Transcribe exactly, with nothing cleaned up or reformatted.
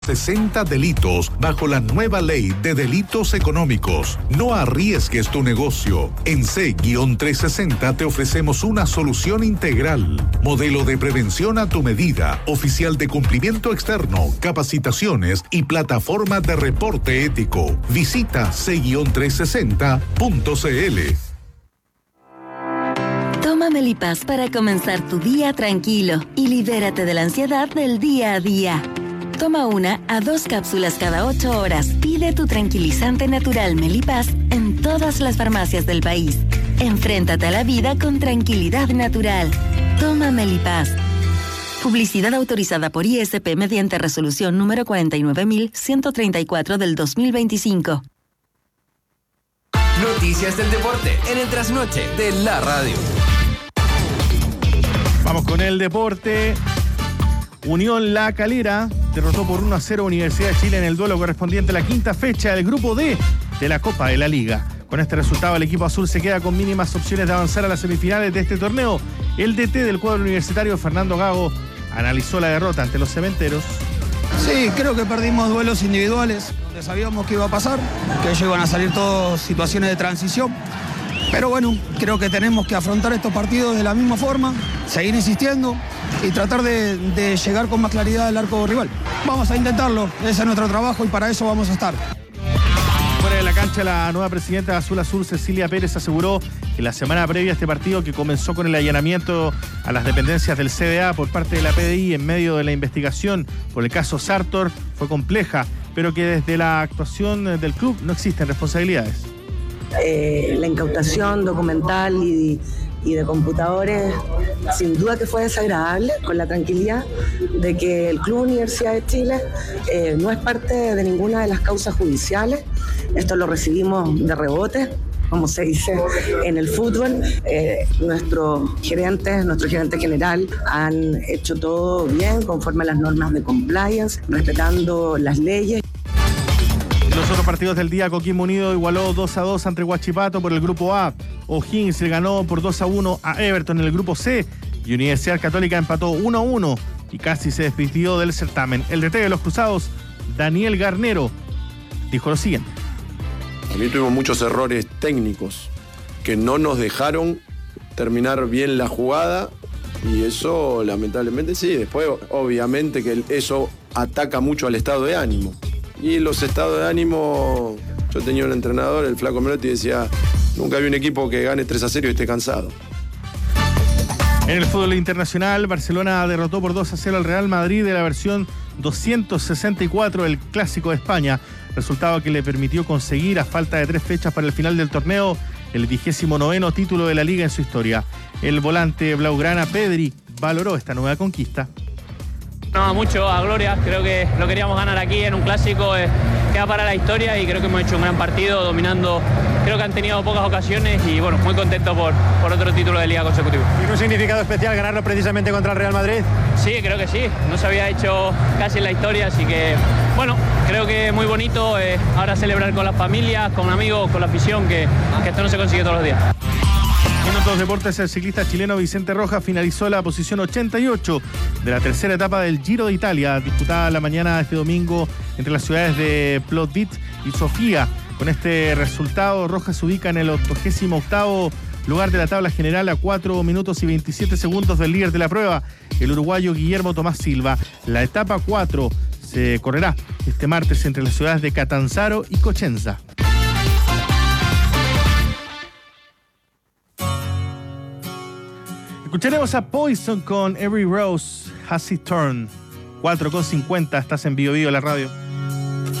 sesenta delitos bajo la nueva ley de delitos económicos. No arriesgues tu negocio. En C trescientos sesenta te ofrecemos una solución integral. Modelo de prevención a tu medida, oficial de cumplimiento externo, capacitaciones y plataforma de reporte ético. Visita C trescientos sesenta punto c l. Toma Melipaz para comenzar tu día tranquilo y libérate de la ansiedad del día a día. Toma una a dos cápsulas cada ocho horas. Pide tu tranquilizante natural Melipaz en todas las farmacias del país. Enfréntate a la vida con tranquilidad natural. Toma Melipaz. Publicidad autorizada por I S P mediante resolución número cuarenta y nueve mil ciento treinta y cuatro del dos mil veinticinco. Noticias del deporte en el trasnoche de la radio. Vamos con el deporte. Unión La Calera derrotó por uno a cero Universidad de Chile en el duelo correspondiente a la quinta fecha del Grupo D de la Copa de la Liga. Con este resultado, el equipo azul se queda con mínimas opciones de avanzar a las semifinales de este torneo. El D T del cuadro universitario, Fernando Gago, analizó la derrota ante los cementeros. Sí, creo que perdimos duelos individuales, donde sabíamos que iba a pasar, que ellos iban a salir todas situaciones de transición. Pero bueno, creo que tenemos que afrontar estos partidos de la misma forma, seguir insistiendo y tratar de, de llegar con más claridad al arco rival. Vamos a intentarlo, ese es nuestro trabajo y para eso vamos a estar. Fuera de la cancha, la nueva presidenta de Azul Azul, Cecilia Pérez, aseguró que la semana previa a este partido, que comenzó con el allanamiento a las dependencias del C D A por parte de la P D I en medio de la investigación por el caso Sartor, fue compleja, pero que desde la actuación del club no existen responsabilidades. Eh, la incautación documental y, y de computadores sin duda que fue desagradable, con la tranquilidad de que el Club Universidad de Chile eh, no es parte de ninguna de las causas judiciales. Esto lo recibimos de rebote, como se dice en el fútbol. Eh, nuestros gerentes, nuestro gerente general han hecho todo bien, conforme a las normas de compliance, respetando las leyes. Los otros partidos del día, Coquimbo Unido igualó dos a dos ante Huachipato por el grupo A. O'Higgins le ganó por dos a uno a Everton en el grupo C. Y Universidad Católica empató uno a uno y casi se despidió del certamen. El D T de los Cruzados, Daniel Garnero, dijo lo siguiente. A mí tuvimos muchos errores técnicos que no nos dejaron terminar bien la jugada y eso lamentablemente sí. Después obviamente que eso ataca mucho al estado de ánimo. Y los estados de ánimo, yo tenía un entrenador, el Flaco Melotti, decía, nunca vi un equipo que gane tres a cero y esté cansado. En el fútbol internacional, Barcelona derrotó por dos a cero al Real Madrid de la versión doscientos sesenta y cuatro del Clásico de España, resultado que le permitió conseguir, a falta de tres fechas para el final del torneo, el vigésimo noveno título de la Liga en su historia. El volante blaugrana Pedri valoró esta nueva conquista. No, mucho a gloria, creo que lo queríamos ganar aquí en un clásico, eh, queda para la historia y creo que hemos hecho un gran partido dominando, creo que han tenido pocas ocasiones y bueno, muy contento por, por otro título de liga consecutivo. ¿Tiene un significado especial ganarlo precisamente contra el Real Madrid? Sí, creo que sí, no se había hecho casi en la historia, así que bueno, creo que muy bonito, eh, ahora celebrar con las familias, con amigos, con la afición, que, que esto no se consigue todos los días. En otros deportes, el ciclista chileno Vicente Rojas finalizó la posición ochenta y ocho de la tercera etapa del Giro de Italia, disputada la mañana de este domingo entre las ciudades de Plovdiv y Sofía. Con este resultado, Rojas se ubica en el octogésimo octavo lugar de la tabla general a cuatro minutos y veintisiete segundos del líder de la prueba, el uruguayo Guillermo Tomás Silva. La etapa cuatro se correrá este martes entre las ciudades de Catanzaro y Cosenza. Escucharemos a Poison con Every Rose Has Its Thorn. cuatro con cincuenta, estás en Bio Bio, la radio.